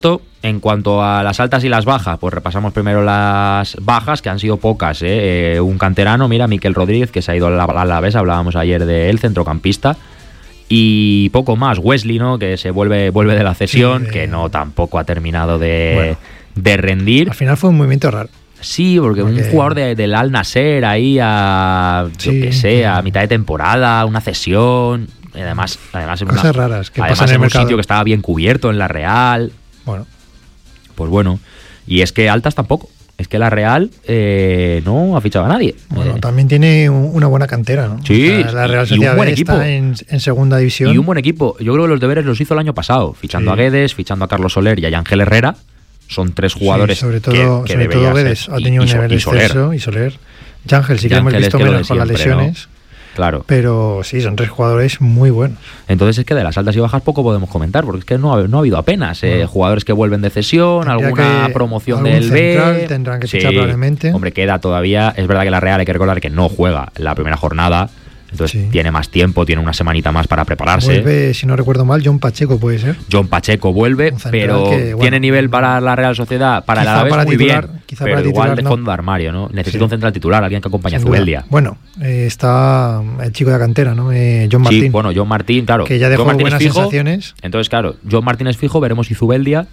En cuanto a las altas y las bajas, pues repasamos primero las bajas, que han sido pocas. Un canterano, mira, Miquel Rodríguez, que se ha ido al Alavés, hablábamos ayer de él, centrocampista. Y poco más, Wesley, ¿no? Que se vuelve de la cesión, que no tampoco ha terminado de rendir. Al final fue un movimiento raro. Sí, porque un jugador del Al Nasser ahí a mitad de temporada, una cesión, además cosas raras que pasan en el un mercado. sitio que estaba bien cubierto en la Real. Pues bueno, y es que altas tampoco. Es que la Real no ha fichado a nadie. Bueno, también tiene una buena cantera, ¿no? Sí, o sea, la Real Sociedad está en segunda división. Y un buen equipo. Yo creo que los deberes los hizo el año pasado, fichando a Guedes, fichando a Carlos Soler y a Ángel Herrera. Son tres jugadores sobre todo Guedes ha tenido un nivel exceso y Soler. Ángel sí que hemos visto menos con las lesiones. ¿No? Claro. Pero sí, son tres jugadores muy buenos. Entonces es que de las altas y bajas poco podemos comentar, porque es que no ha habido apenas jugadores que vuelven de cesión, alguna promoción del B. Tendrán que fichar probablemente. Hombre, queda todavía. Es verdad que la Real hay que recordar que no juega la primera jornada. Entonces tiene más tiempo, tiene una semanita más para prepararse. Vuelve, si no recuerdo mal, John Pacheco puede ser. John Pacheco vuelve, pero tiene nivel para la Real Sociedad, para el Alavés muy bien, pero igual de fondo de armario, ¿no? Necesita un central titular, alguien que acompañe a Zubeldia. Bueno, está el chico de la cantera, ¿no? John Martín. Sí, bueno, John Martín, claro. Que ya dejó buenas sensaciones. Entonces, claro, John Martín es fijo, veremos si Zubeldia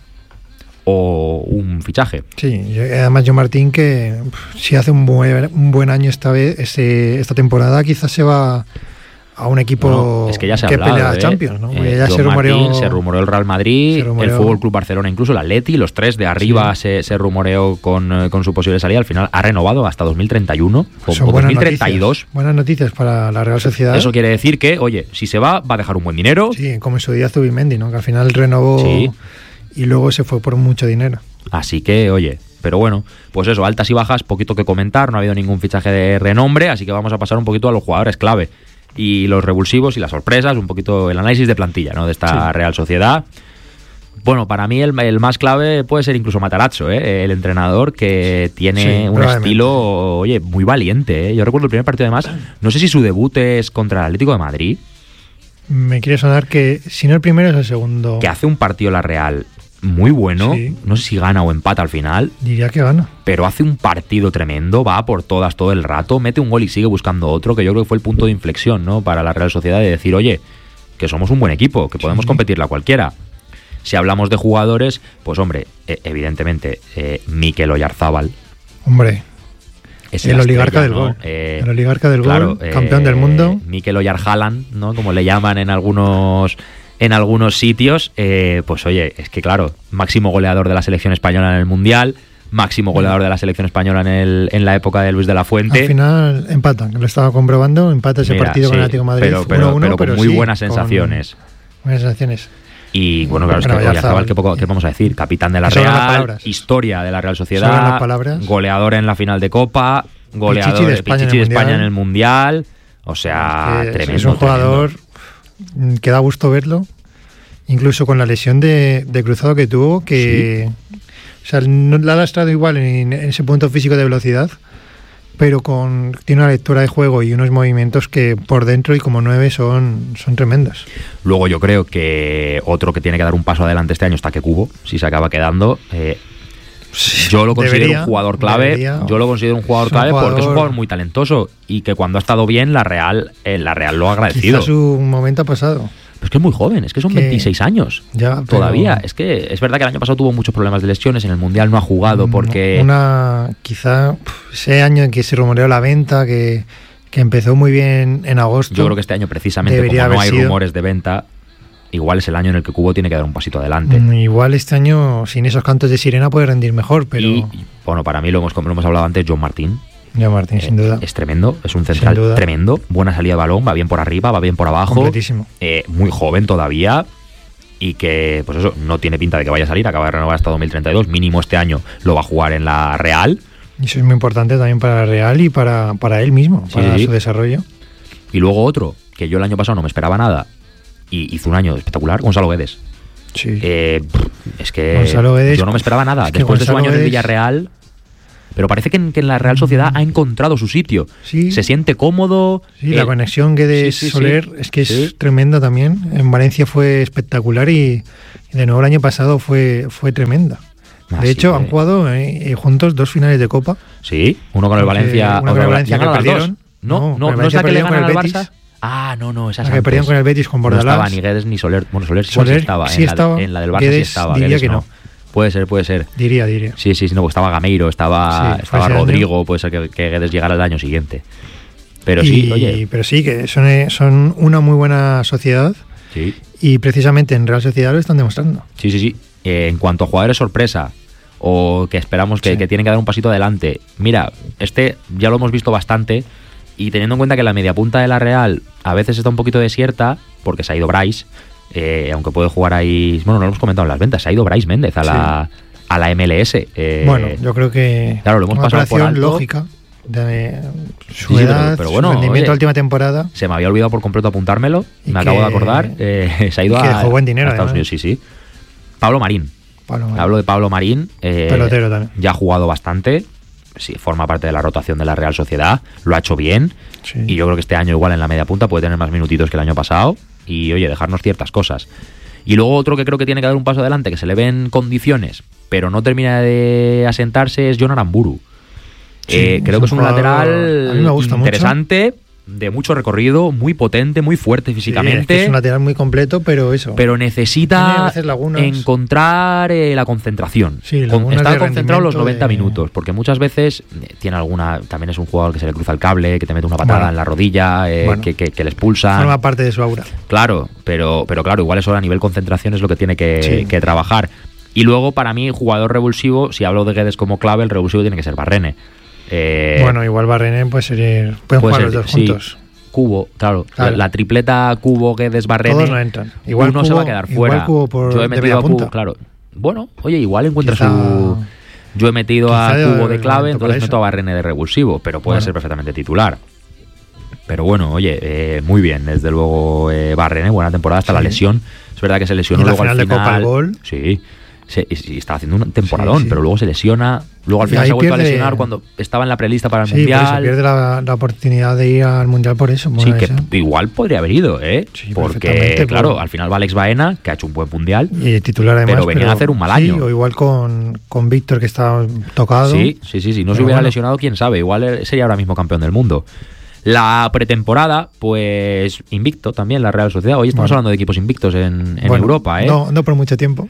o un fichaje. Sí, además John Martín, que si hace un buen año esta temporada, quizás se va a un equipo es que ya se ha que hablado, pelea a Champions, ¿no? Ya John Martín, se rumoreó el Real Madrid, el Fútbol Club Barcelona, incluso el Atleti, los tres de arriba se rumoreó con su posible salida. Al final ha renovado hasta 2031 o 2032. Buenas noticias para la Real Sociedad. Eso quiere decir que, oye, si se va a dejar un buen dinero. Sí, como en su día Zubimendi, ¿no? Que al final renovó y luego se fue por mucho dinero. Así que, oye, pero bueno, pues eso, altas y bajas, poquito que comentar, no ha habido ningún fichaje de renombre, así que vamos a pasar un poquito a los jugadores clave y los revulsivos y las sorpresas, un poquito el análisis de plantilla, ¿no? De esta Real Sociedad. Bueno, para mí el más clave puede ser incluso Matarazzo, el entrenador, que tiene un estilo, oye, muy valiente. Yo recuerdo el primer partido, además, no sé si su debut es contra el Atlético de Madrid. Me quiere sonar que si no el primero es el segundo. Que hace un partido la Real muy bueno, no sé si gana o empata al final. Diría que gana. Pero hace un partido tremendo, va por todas todo el rato, mete un gol y sigue buscando otro, que yo creo que fue el punto de inflexión, ¿no? Para la Real Sociedad, de decir, oye, que somos un buen equipo, que podemos competirle a cualquiera. Si hablamos de jugadores, pues hombre, evidentemente, Mikel Oyarzábal. Hombre, el oligarca del gol. El oligarca del gol, campeón del mundo. Mikel Oyarzálan, ¿no? Como le llaman en algunos sitios, pues oye, es que claro, máximo goleador de la selección española en el Mundial, máximo goleador de la selección española en la época de Luis de la Fuente. Al final empatan, que lo estaba comprobando, empata ese partido con el Atlético de Madrid, pero con muy buenas sensaciones. Buenas sensaciones. Y bueno, claro, es que Oyarzábal, ¿qué vamos a decir? Capitán de la Real, historia de la Real Sociedad, goleador en la final de Copa, goleador de Pichichi de España en el Mundial, o sea, tremendo. Es un jugador que da gusto verlo, incluso con la lesión de cruzado que tuvo, que o sea, no la ha lastrado igual en ese punto físico de velocidad, pero tiene una lectura de juego y unos movimientos que por dentro y como 9 son tremendos. Luego yo creo que otro que tiene que dar un paso adelante este año está que Cubo, si se acaba quedando. Yo lo considero un jugador clave. Porque es un jugador muy talentoso y que cuando ha estado bien la Real lo ha agradecido. Quizás su momento ha pasado. Pero es que es muy joven, es que son 26 años todavía. Es que es verdad que el año pasado tuvo muchos problemas de lesiones, en el Mundial no ha jugado porque... Quizá ese año en que se rumoreó la venta, que empezó muy bien en agosto. Yo creo que este año precisamente, como no hay rumores de venta, igual es el año en el que Cubo tiene que dar un pasito adelante. Igual este año, sin esos cantos de sirena, puede rendir mejor, pero... Y bueno, para mí, como lo hemos hablado antes, John Martín. John Martín, sin duda. Es tremendo, es un central tremendo, buena salida de balón, va bien por arriba, va bien por abajo. Completísimo. Muy joven todavía y que, pues eso, no tiene pinta de que vaya a salir, acaba de renovar hasta 2032, mínimo este año lo va a jugar en la Real. Y eso es muy importante también para la Real y para él mismo, para su desarrollo. Y luego otro, que yo el año pasado no me esperaba nada y hizo un año espectacular, Gonzalo Guedes. Sí. Es que yo no me esperaba nada. Después de su año en el Villarreal... pero parece que en la Real Sociedad ha encontrado su sitio. Sí. Se siente cómodo. Sí, la conexión Guedes-Soler es que es tremenda también. En Valencia fue espectacular y de nuevo el año pasado fue tremenda. De hecho, han jugado juntos 2 finales de Copa. Sí, uno con el Valencia. Uno con el Valencia que perdieron. No es la que le ganan al Barça. Esa es la que perdieron con el Betis con Bordalás. No estaba ni Guedes ni Soler. Bueno, Soler sí estaba. En la del Barça Guedes, sí estaba. diría Guedes que no. Puede ser. Diría. Sí, no, porque estaba Gameiro, estaba Rodrigo, puede ser que Guedes llegara el año siguiente. Pero Pero sí, que son una muy buena sociedad. Sí. Y precisamente en Real Sociedad lo están demostrando. Sí. En cuanto a jugadores sorpresa, o que esperamos que tienen que dar un pasito adelante. Mira, ya lo hemos visto bastante, y teniendo en cuenta que la mediapunta de la Real a veces está un poquito desierta, porque se ha ido Brais, aunque puede jugar ahí... Bueno, no lo hemos comentado en las ventas, se ha ido Brais Méndez a la MLS. Bueno, yo creo que claro, lo hemos pasado por alto. Lógica de su edad, pero bueno, su rendimiento de última temporada. Se me había olvidado por completo apuntármelo, me acabo de acordar. Se ha ido que dejó buen dinero, a Estados Unidos, sí. Pablo Marín. Hablo de Pablo Marín. Pelotero también. Ya ha jugado bastante. Sí, forma parte de la rotación de la Real Sociedad. Lo ha hecho bien. Sí. Y yo creo que este año igual en la media punta puede tener más minutitos que el año pasado. Y oye, dejarnos ciertas cosas. Y luego otro que creo que tiene que dar un paso adelante, que se le ven condiciones, pero no termina de asentarse, es Jon Aramburu. Creo que es un lateral a mí me gusta interesante, de mucho recorrido, muy potente, muy fuerte físicamente. Sí, es que es un lateral muy completo, pero eso. Pero necesita encontrar la concentración. Sí, estar concentrado los 90 minutos, porque muchas veces tiene alguna... También es un jugador que se le cruza el cable, que te mete una patada en la rodilla, que le expulsa. Forma parte de su aura. Claro, pero claro, igual eso a nivel concentración es lo que tiene que trabajar. Y luego, para mí, jugador revulsivo, si hablo de Guedes como clave, el revulsivo tiene que ser Barrene. Bueno, igual Barrene pueden jugar los dos juntos. Cubo, claro. La tripleta Cubo, Guedes, Barrene. Todos no entran. Igual uno Cubo, se va a quedar fuera. Yo he metido a Cubo, claro. Bueno, oye, igual encuentra su... Yo he metido a Cubo de clave, entonces meto a Barrene de revulsivo, pero puede ser perfectamente titular. Pero bueno, oye, muy bien, desde luego Barrene, buena temporada hasta la lesión. Es verdad que se lesionó luego al final. De Copa al Gol. Sí. Estaba haciendo un temporadón, pero luego se lesiona. Luego al final se ha vuelto a lesionar cuando estaba en la prelista para el Mundial. Sí, pierde la oportunidad de ir al Mundial por eso. Sí, que igual podría haber ido, Sí, porque, claro, al final va Alex Baena, que ha hecho un buen Mundial. Y titular además. Pero venía a hacer un mal año. Sí, o igual con Víctor, que estaba tocado. Sí. No se hubiera lesionado, quién sabe. Igual sería ahora mismo campeón del mundo. La pretemporada, pues invicto también la Real Sociedad. Hoy estamos hablando de equipos invictos en Europa, No por mucho tiempo.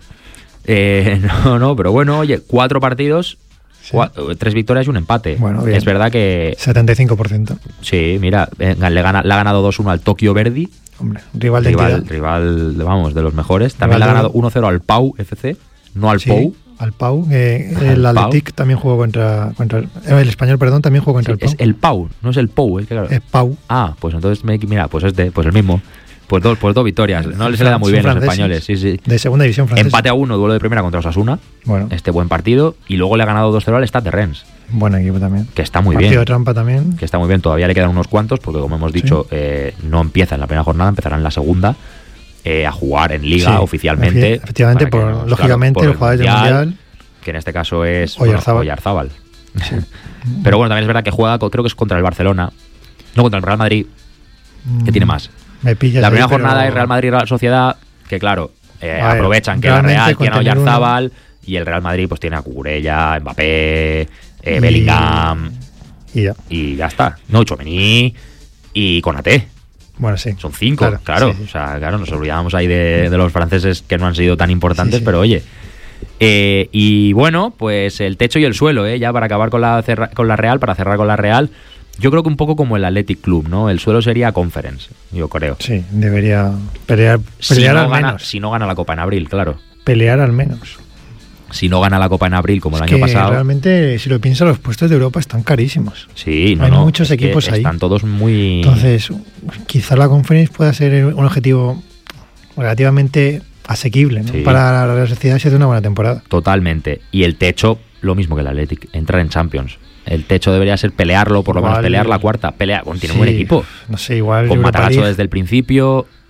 No, pero bueno, oye, 4 partidos, 3 victorias y un empate. Bueno, bien. Es verdad que... 75%. Sí, le ha ganado 2-1 al Tokyo Verdy. Hombre, rival, vamos, de los mejores. También le ha ganado 1-0 al Pau FC, no al Pou. Al Pau, el Athletic también jugó contra el Español, perdón, también jugó contra el Pau. Es el Pau, no es el Pou, claro. Es Pau. Ah, pues entonces, mira, pues el mismo. Pues dos victorias. No se le da muy bien a los españoles. Sí. De segunda división francesa. Empate a 1, duelo de primera contra Osasuna. Bueno. Buen partido. Y luego le ha ganado 2-0 al Stade de Rennes. Buen equipo también. Que está muy partido bien. De trampa también. Que está muy bien. Todavía le quedan unos cuantos, porque como hemos dicho, no empieza en la primera jornada, empezará en la segunda a jugar en Liga oficialmente. Efectivamente, lógicamente, los jugadores del Mundial. Que en este caso es Oyarzábal. Sí. Pero bueno, también es verdad que juega, creo que es contra el Barcelona. No, contra el Real Madrid. Que tiene más. Me pillas la primera jornada es Real Madrid-Real Sociedad, que claro, aprovechan que la Real tiene a Oyarzábal y el Real Madrid pues tiene a Cucurella, Mbappé, Bellingham y ya está. No, Tchouaméni y Konaté. Bueno, sí. Son 5, claro. Sí. O sea, claro, nos olvidábamos ahí de los franceses que no han sido tan importantes, pero oye. Y bueno, pues el techo y el suelo, ya para acabar con la Real, para cerrar con la Real. Yo creo que un poco como el Athletic Club, ¿no? El suelo sería Conference, yo creo. Sí, debería pelear al menos. Si no gana la Copa en abril, claro. Pelear al menos. Si no gana la Copa en abril, como el año pasado. Realmente, si lo piensas, los puestos de Europa están carísimos. Sí, Hay muchos equipos ahí. Están todos muy... Entonces, quizá la Conference pueda ser un objetivo relativamente asequible, ¿no? Para la Real Sociedad si hace una buena temporada. Totalmente. Y el techo, lo mismo que el Athletic, entrar en Champions. El techo debería ser pelearlo, por lo menos pelear la cuarta. Bueno, tiene un buen equipo. No sé, igual. Con Matarazzo desde el principio.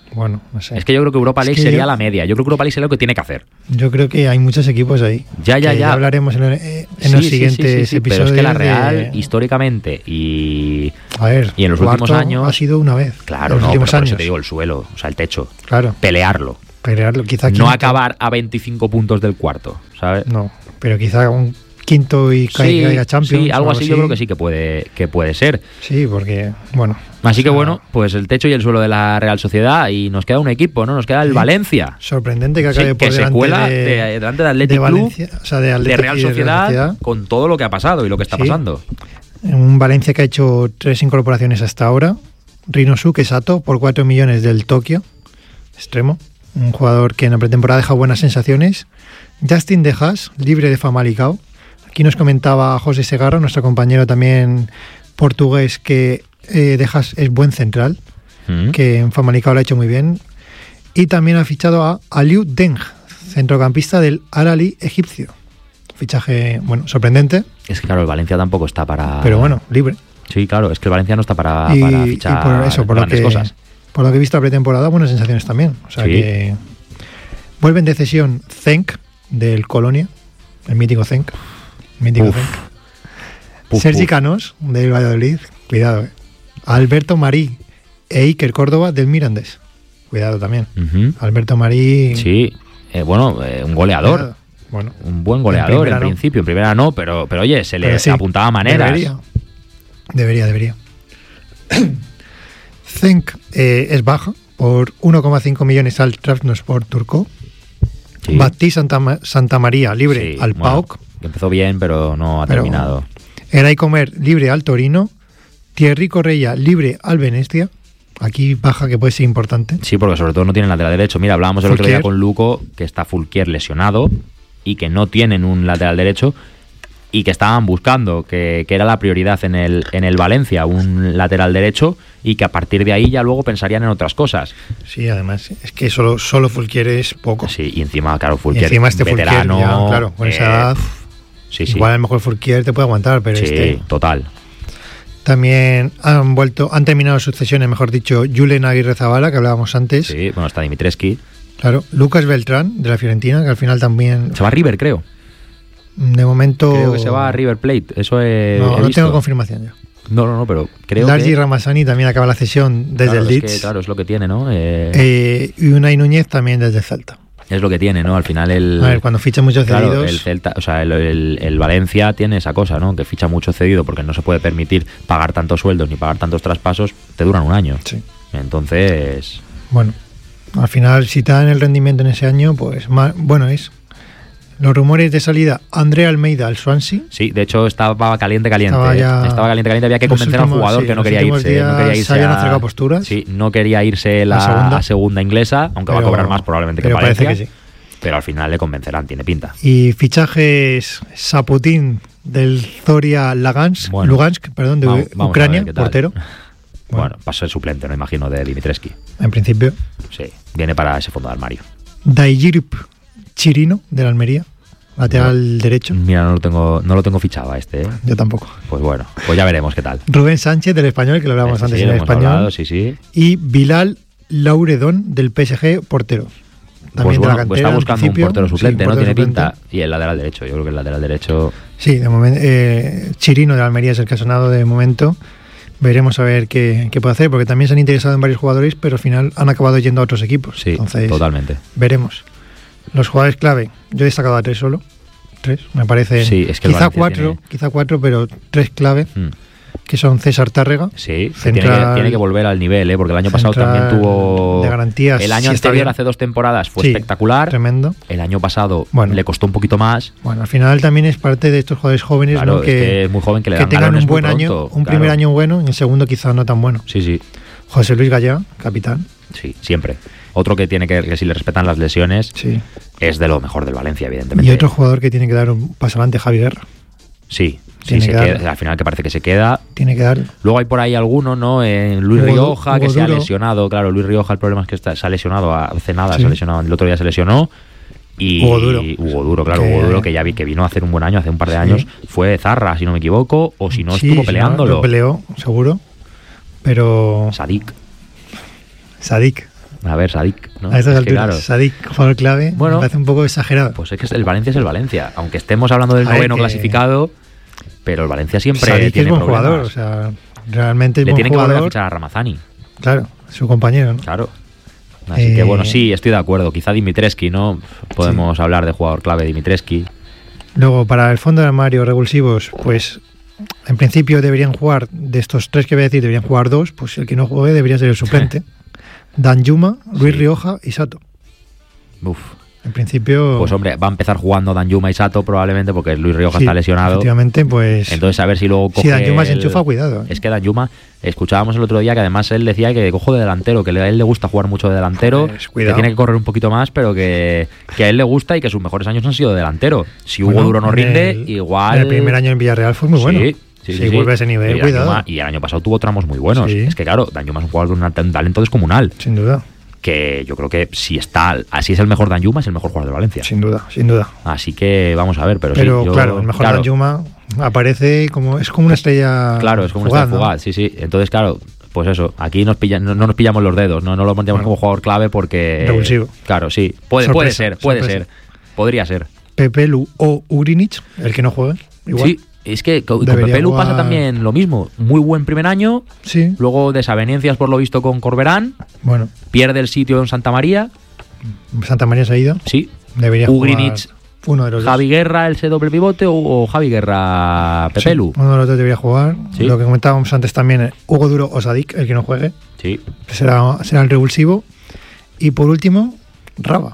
Bueno, no sé. Es que yo creo que Europa League que sería la media. Yo creo que Europa League sería lo que tiene que hacer. Yo creo que hay muchos equipos ahí. Ya. Hablaremos en los siguientes episodios. Pero es que la Real, históricamente y en los últimos años... ha sido una vez. Claro, en los últimos pero por años. eso te digo el suelo, o sea, el techo. Claro. Pelearlo. Quizá no quinto. acabar a 25 puntos del cuarto, ¿sabes? No, pero quizá un quinto y caiga Champions. Sí, algo así yo creo que sí que puede ser. Sí, porque, bueno... Así que bueno, pues el techo y el suelo de la Real Sociedad y nos queda un equipo, ¿no? Nos queda el Valencia. Sorprendente que acabe por que delante se cuela delante de Athletic Club, Valencia, o sea, de Real Sociedad, con todo lo que ha pasado y lo que está pasando. Un Valencia que ha hecho 3 incorporaciones hasta ahora. Rinosuke Sato por 4 millones del Tokio, extremo. Un jugador que en la pretemporada deja buenas sensaciones. Justin De Haas, libre de Famalicão. Aquí nos comentaba José Segarra, nuestro compañero también portugués, que De Haas es buen central, que en Famalicão lo ha hecho muy bien. Y también ha fichado a Aliou Deng, centrocampista del Al-Ahly egipcio. Fichaje, bueno, sorprendente. Es que claro, el Valencia tampoco está para... Pero bueno, libre. Sí, claro, es que el Valencia no está para fichar grandes cosas. Por lo que he visto la pretemporada, buenas sensaciones también. O sea que vuelven de cesión Zenk del Colonia, el mítico Zenk. Sergi Canós del Valladolid, cuidado. Alberto Marí e Iker Córdoba del Mirandés, cuidado también. Alberto Marí. Sí, un goleador. Bueno, un buen goleador en principio. En primera no, pero oye, se le apuntaba maneras. Debería. Zenk es baja por 1,5 millones al Trabzonspor turco. Sí. Baptí Santa María libre al PAOK. Que empezó bien, pero no ha terminado. Eray Comer libre al Torino. Thierry Correia libre al Venezia. Aquí baja que puede ser importante. Sí, porque sobre todo no tienen lateral derecho. Mira, hablábamos el otro día con Luco que está Fulquier lesionado y que no tienen un lateral derecho y que estaban buscando, que era la prioridad en el Valencia, un lateral derecho, y que a partir de ahí ya luego pensarían en otras cosas. Sí, además, es que solo Fulquier es poco. Sí, y encima, claro, Fulquier, veterano, Fulquier ya, claro, con esa edad, igual a lo mejor Fulquier te puede aguantar, pero total. También han terminado sus cesiones, mejor dicho, Julen Aguirrezabala, que hablábamos antes. Sí, bueno, está Dimitrescu. Claro, Lucas Beltrán, de la Fiorentina, que al final también... Se va a River, creo. De momento... Creo que se va a River Plate, eso no tengo confirmación ya. No, pero creo Darji que... Ramassani también acaba la cesión desde el Leeds. Es lo que tiene, ¿no? Y Unai Núñez también desde el Celta. Es lo que tiene, ¿no? Al final a ver, cuando ficha muchos cedidos... Claro, el Celta, o sea, el Valencia tiene esa cosa, ¿no? Que ficha mucho cedido porque no se puede permitir pagar tantos sueldos ni pagar tantos traspasos, te duran un año. Sí. Entonces... Bueno, al final, si te dan el rendimiento en ese año, pues es... Los rumores de salida, André Almeida al Swansea. Sí, de hecho estaba caliente. Estaba caliente, había que convencer al jugador que no quería irse. No quería irse se habían acercado posturas. Sí, no quería irse a segunda inglesa, aunque va a cobrar más probablemente que Valencia. Parece que sí. Pero al final le convencerán, tiene pinta. Y fichajes Saputin del Zoria Lugansk, de Ucrania, portero. Bueno, va a ser suplente, no imagino, de Dimitrescu. En principio. Sí, viene para ese fondo de armario. Daijirp Chirino, de la Almería, lateral derecho. Mira, no lo tengo fichado a este. Yo tampoco. Pues bueno, pues ya veremos qué tal. Rubén Sánchez, del Español, que lo hablábamos antes en el Español. Hablado, sí. Y Bilal Lauredón, del PSG, portero. También pues de la cantera, está buscando un portero suplente, ¿no? Tiene suplente. Pinta. Y el lateral derecho, yo creo que el lateral derecho... Sí, de momento. Chirino, de la Almería, es el que ha sonado de momento. Veremos a ver qué puede hacer, porque también se han interesado en varios jugadores, pero al final han acabado yendo a otros equipos. Sí, entonces, totalmente. Veremos. Los jugadores clave, yo he destacado a 3 solo. 3, me parece. Sí, es que quizá 4, pero 3 clave, que son César Tárrega. Sí, tiene que volver al nivel, porque el año pasado también tuvo... De garantías. El año anterior, hace 2 temporadas, fue espectacular. Tremendo. El año pasado le costó un poquito más. Bueno, al final también es parte de estos jugadores jóvenes, claro, ¿no? que es muy joven, que le dan tengan un buen año, primer año bueno, y el segundo quizá no tan bueno. Sí. José Luis Gallá, capitán. Sí, siempre. Otro que tiene que si le respetan las lesiones, es de lo mejor del Valencia, evidentemente. Y otro jugador que tiene que dar un paso adelante, Javi Guerra. Sí, al final que parece que se queda. Tiene que dar. Luego hay por ahí alguno, ¿no? Luis Rioja, que se ha lesionado. Claro, Luis Rioja, el problema es que se ha lesionado hace nada, se ha lesionado, el otro día se lesionó. Y Hugo Duro, claro, Hugo Duro, que ya vi que vino a hacer un buen año, hace un par de años, fue Zarra, si no me equivoco, o si no estuvo peleándolo. Lo peleó, seguro. Pero... Sadik. A ver, Sadik, ¿no? A estas Es que, alturas, claro, Sadik, jugador clave, Bueno, me parece un poco exagerado. pues es que el Valencia es el Valencia. Aunque estemos hablando del A ver, noveno que- clasificado, pero el Valencia siempre Sadik es tiene buen problemas. jugador, o sea, realmente es Le buen tienen que volver a jugador. fichar a Ramazani, Claro, su compañero, ¿no? claro. Así que bueno, sí, estoy de acuerdo. Quizá Dimitrescu, ¿no? Podemos hablar de jugador clave Dimitrescu. Luego, para el fondo de armario, revulsivos, pues en principio deberían jugar, de estos 3 que voy a decir, deberían jugar 2, pues el que no juegue debería ser el suplente. Danjuma, Luis Sí. Rioja y Sato. Uf. En principio, Pues hombre, va a empezar jugando Danjuma y Sato probablemente porque Luis Rioja sí, está lesionado. efectivamente, pues Entonces a ver si luego coge si Danjuma se el- enchufa, cuidado. Es que Danjuma, escuchábamos el otro día que además él decía que cojo de delantero, que a él le gusta jugar mucho de delantero, Pues, que cuidado. tiene que correr un poquito más, pero que a él le gusta y que sus mejores años han sido de delantero. Si Hugo Bueno, Duro no en rinde, el- igual... En el primer año en Villarreal fue muy bueno. Sí, si sí. vuelve a ese nivel, Y cuidado. Danjuma- y el año pasado tuvo tramos muy buenos. Sí. Es que claro, Danjuma es un jugador de un talento descomunal, Sin duda, que yo creo que si es el mejor Danjuma, es el mejor jugador de Valencia. sin duda, sin duda. Así que vamos a ver, pero sí, Pero yo- claro, el mejor claro, Danjuma aparece como es como una estrella. Claro, es como una fugaz, estrella ¿no? fugaz, sí, sí. Entonces, claro, pues eso, aquí no nos pillamos los dedos, no lo pondríamos Bueno. como jugador clave porque... Revulsivo. Claro, sí. Puede Sorpresa, ser. sorpresa. Podría ser. Pepe Lu o Ugrinic, el que no juegue. Igual. Sí, es que con Debería Pepe Lu pasa jugar- también lo mismo. Muy buen primer año, Sí, luego desavenencias por lo visto con Corberán, bueno, pierde el sitio en Santa María, Santa María se ha ido. sí. Debería Ugrinic, jugar uno de los dos. Javi Guerra, el doble pivote o Javi Guerra, Pepe Sí, Lu. uno de los dos debería jugar. Sí. Lo que comentábamos antes también, Hugo Duro o Sadik, el que no juegue, Sí. será el revulsivo. Y por último, Raba.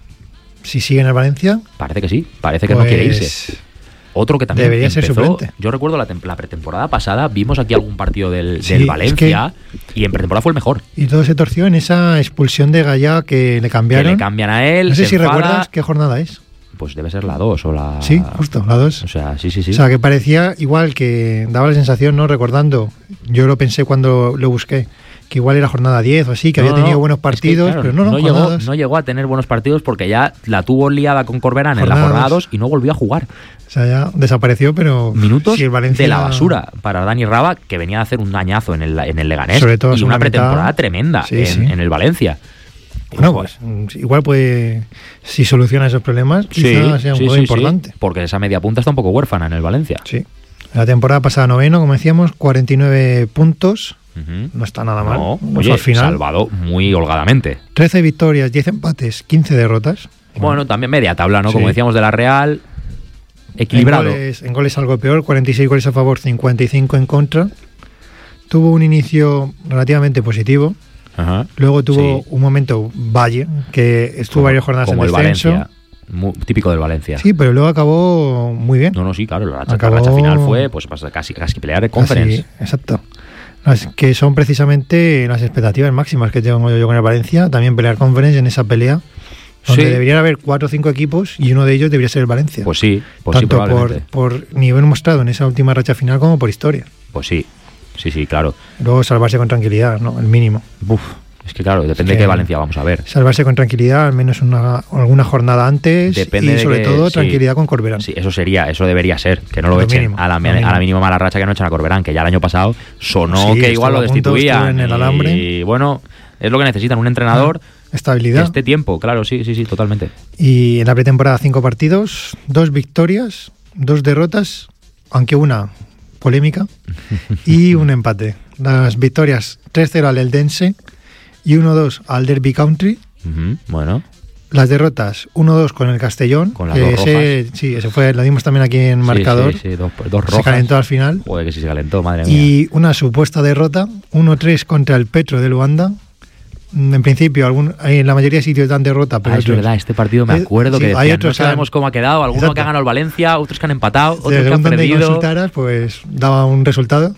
Si sigue en el Valencia, Parece que sí, parece que pues, no quiere irse. Otro que también debería ser empezó, suplente. yo recuerdo la pretemporada pasada, vimos aquí algún partido del Sí, es Valencia y en pretemporada fue el mejor. Y todo se torció en esa expulsión de Gallá que le Que cambiaron. le cambian a él, No sé se si enfada. recuerdas qué jornada es. Pues debe ser la 2 o la... Sí, justo, la 2. O sea, sí. O sea, que parecía igual que daba la sensación, ¿no? Recordando, yo lo pensé cuando lo busqué, que igual era jornada 10 o así, que había tenido buenos partidos, es que, claro, pero no, llegó, jornadas. no llegó a tener buenos partidos porque ya la tuvo liada con Corberán en la Jornadas. jornada 2 y no volvió a jugar. O sea, ya desapareció, pero Minutos si el Valencia, de la basura para Dani Raba, que venía a hacer un dañazo en el Leganés Sobre todo y una segunda pretemporada mitad. tremenda Sí, sí. en el Valencia. Bueno, pues igual puede, si soluciona esos problemas, quizás sea un juego importante. porque esa media punta está un poco huérfana en el Valencia. Sí. La temporada pasada noveno, como decíamos, 49 puntos. Ujú. No está nada mal. No, No oye, fue al final. salvado muy holgadamente. 13 victorias, 10 empates, 15 derrotas. Bueno, también media tabla, ¿no? Sí. Como decíamos de la Real, equilibrado. En goles algo peor, 46 goles a favor, 55 en contra. Tuvo un inicio relativamente positivo. Ajá. Luego tuvo Sí. un momento Valle, que estuvo varias jornadas como en el descenso. Valencia, típico del Valencia. Sí, pero luego acabó muy bien. No, sí, claro, la racha, Acabó- la racha final fue pues casi pelear de conference. Así, exacto. Que son precisamente las expectativas máximas que tengo yo con el Valencia. También pelear conference en esa pelea, donde Sí. deberían haber 4 o 5 equipos y uno de ellos debería ser el Valencia. Pues sí, Tanto probablemente. por nivel mostrado en esa última racha final como por historia. Pues sí, claro. Luego salvarse con tranquilidad, ¿no? El mínimo. Uf, es que claro, depende que- de qué Valencia vamos a ver. Salvarse con tranquilidad, al menos alguna jornada antes. Depende y de sobre que- todo sí. tranquilidad con Corberán. Sí, eso debería ser, que no lo Lo echen mínimo, a la lo mínimo. mínima mala racha que no echen a Corberán, que ya el año pasado sonó Sí, que igual lo estuvo a punto, destituían. estuvo en el alambre. Y bueno, es lo que necesitan, un entrenador Estabilidad. este tiempo, claro, sí, totalmente. Y en la pretemporada 5 partidos, 2 victorias, 2 derrotas, aunque una polémica, y un empate. Las victorias 3-0 al Eldense y 1-2 al Derby Country. Ujú, bueno, Las derrotas 1-2 con el Castellón. Con las que dos ese fue, lo dimos también aquí en marcador. Sí, dos Se rojas. calentó al final. Joder, que sí se calentó, madre mía. Y una supuesta derrota, 1-3 contra el Petro de Luanda. En principio, en la mayoría de sitios dan derrota, pero Es otros- verdad, este partido me acuerdo Sí, que hay decían, otros no que han- sabemos cómo ha quedado, algunos Exacto. que han ganado el Valencia, otros que han empatado, otros que Según han donde perdido. consultaras, pues daba un resultado.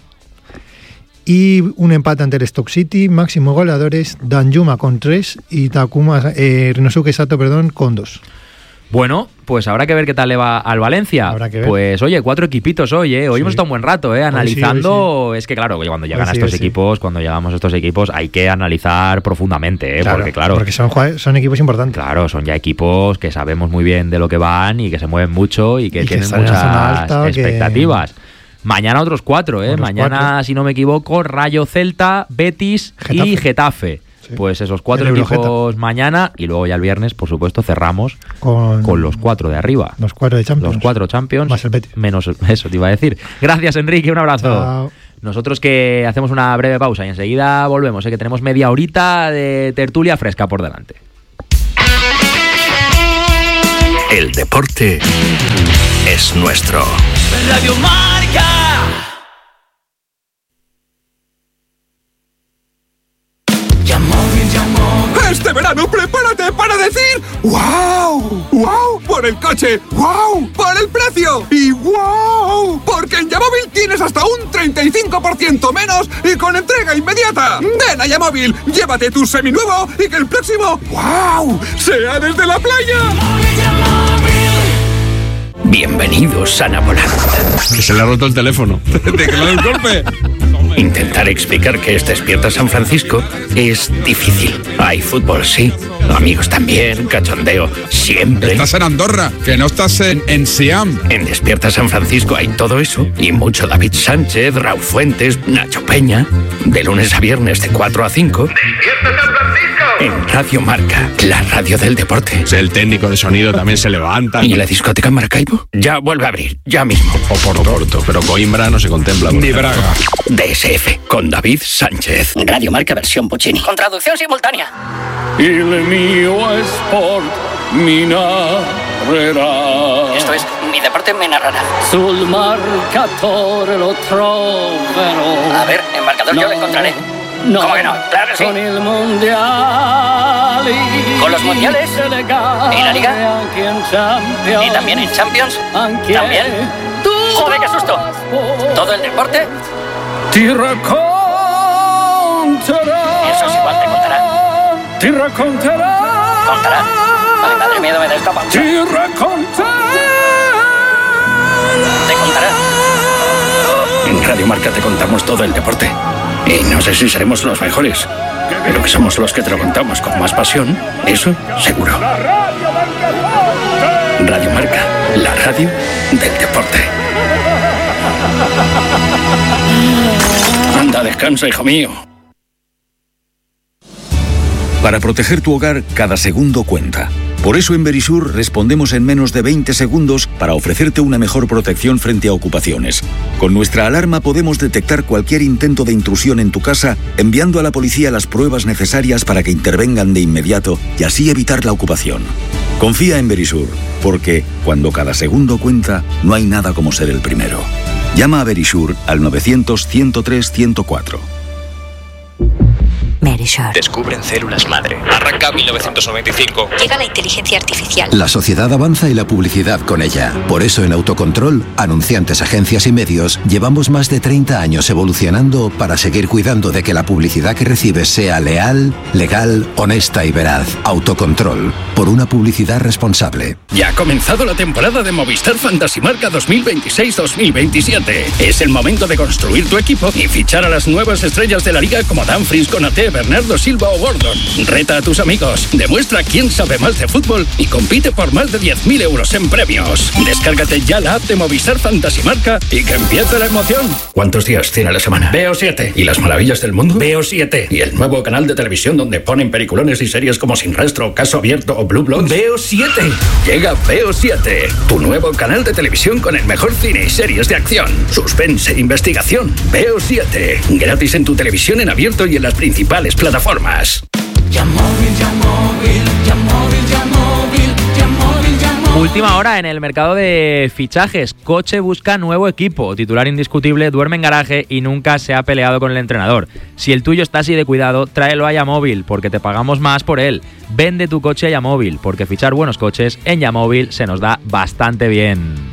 Y un empate ante el Stock City, máximo goleadores, Danjuma con 3 y Rinosuke Sato, con 2. Bueno, pues habrá que ver qué tal le va al Valencia. Habrá que ver. Pues oye, 4 equipitos hoy, ¿eh? Hoy Sí. hemos estado un buen rato, sí, analizando. hoy Es que claro, cuando llegan a Hoy sí, estos hoy sí. equipos, cuando llegamos a estos equipos, hay que analizar profundamente, porque claro, son equipos importantes. claro, son ya equipos que sabemos muy bien de lo que van y que se mueven mucho y que Y que tienen están en la muchas zona alta, expectativas. Mañana otros 4, ¿eh? Otros Mañana, 4. si no me equivoco, Rayo Celta, Betis y Getafe. Getafe. Sí. Pues esos 4 equipos mañana y luego ya el viernes, por supuesto, cerramos con los 4 de arriba. Los 4 de Champions. Los 4 Champions. Más el Betis. Menos eso te iba a decir. Gracias, Enrique, un abrazo. Chao. Nosotros que hacemos una breve pausa y enseguida volvemos, que tenemos media horita de tertulia fresca por delante. El deporte es nuestro. Radio Marca. Este verano prepárate para decir ¡wow! ¡Wow! Por el coche, ¡wow! Por el precio y ¡wow! Porque en Yamóvil tienes hasta un 35% menos y con entrega inmediata. Ven a Yamóvil, llévate tu seminuevo y que el próximo ¡wow! sea desde la playa. Bienvenidos a Napoleón. Que se le ha roto el teléfono. ¿De que le da un golpe? Intentar explicar qué es Despierta San Francisco es difícil. Hay fútbol, sí. Amigos también, cachondeo, siempre. Estás en Andorra, que no estás en Siam. En Despierta San Francisco hay todo eso y mucho David Sánchez, Raúl Fuentes, Nacho Peña. De lunes a viernes de 4 a 5. ¡Despierta San Francisco! En Radio Marca, la radio del deporte. El técnico de sonido también se levanta. ¿Y la discoteca Maracaibo? Ya vuelve a abrir, ya mismo. O Porto, pero Coimbra no se contempla. Ni Braga. DSF, con David Sánchez. Radio Marca versión Puccini. Con traducción simultánea. Il mio sport mi narrerà. Esto es Mi Deporte Me Narrará. Sul marcatore lo troverò. A ver, en marcador yo lo encontraré. No. ¿Cómo que no? Claro que sí. Con el mundial. ¿Con los mundiales? ¿Y la Liga? ¿Y también en Champions? ¿También? ¡Joder, qué susto! ¿Todo el deporte? Ti racconterà. Eso es igual, te contará. Ti racconterà. ¿Contará? Ay, madre mía, me da esta pausa. Ti racconterà. Te contará. En Radio Marca te contamos todo el deporte. Y no sé si seremos los mejores, pero que somos los que te lo contamos con más pasión, eso seguro. Radio Marca, la radio del deporte. Anda, descansa, hijo mío. Para proteger tu hogar, cada segundo cuenta. Por eso en Verisur respondemos en menos de 20 segundos para ofrecerte una mejor protección frente a ocupaciones. Con nuestra alarma podemos detectar cualquier intento de intrusión en tu casa, enviando a la policía las pruebas necesarias para que intervengan de inmediato y así evitar la ocupación. Confía en Verisur, porque cuando cada segundo cuenta, no hay nada como ser el primero. Llama a Verisur al 900-103-104. Verisur. Descubren células madre. Arranca 1995. Llega la inteligencia artificial. La sociedad avanza y la publicidad con ella. Por eso en Autocontrol, anunciantes, agencias y medios, llevamos más de 30 años evolucionando para seguir cuidando de que la publicidad que recibes sea leal, legal, honesta y veraz. Autocontrol. Por una publicidad responsable. Ya ha comenzado la temporada de Movistar Fantasy Marca 2026-2027. Es el momento de construir tu equipo y fichar a las nuevas estrellas de la liga como Dumfries, Konaté, Bernardo Silva o Gordon. Reta a tus amigos, demuestra quién sabe más de fútbol y compite por más de 10.000 euros en premios. Descárgate ya la app de Movistar Fantasy Marca y que empiece la emoción. ¿Cuántos días tiene la semana? Veo 7. ¿Y las maravillas del mundo? Veo 7. ¿Y el nuevo canal de televisión donde ponen peliculones y series como Sin Rastro, Caso Abierto o Blue Bloods? Veo 7. Llega Veo 7, tu nuevo canal de televisión con el mejor cine y series de acción, suspense e investigación. Veo 7. Gratis en tu televisión en abierto y en las principales plataformas. Última hora en el mercado de fichajes. Coche busca nuevo equipo. Titular indiscutible, duerme en garaje y nunca se ha peleado con el entrenador. Si el tuyo está así de cuidado, tráelo a Yamóvil, porque te pagamos más por él. Vende tu coche a Yamóvil, porque fichar buenos coches en Yamóvil se nos da bastante bien.